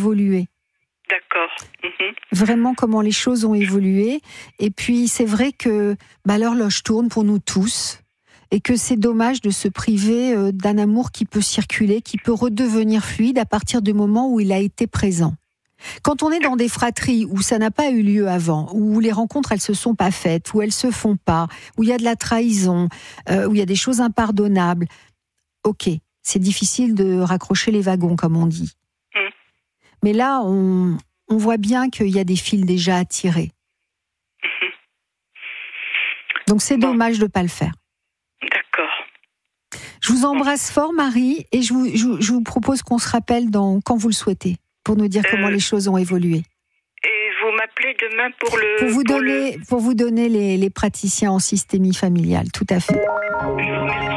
évolué. D'accord. Vraiment comment les choses ont évolué. Et puis c'est vrai que l'horloge tourne pour nous tous et que c'est dommage de se priver d'un amour qui peut circuler, qui peut redevenir fluide à partir du moment où il a été présent. Quand on est dans des fratries où ça n'a pas eu lieu avant, où les rencontres elles se sont pas faites, où elles se font pas, où il y a de la trahison, où il y a des choses impardonnables, ok, c'est difficile de raccrocher les wagons comme on dit. Mais là, on voit bien qu'il y a des fils déjà à tirer. Donc c'est dommage de ne pas le faire. D'accord. Je vous embrasse fort, Marie, et je vous propose qu'on se rappelle quand vous le souhaitez, pour nous dire comment les choses ont évolué. Et vous m'appelez demain pour vous donner les praticiens en systémie familiale, tout à fait. Je vous remercie.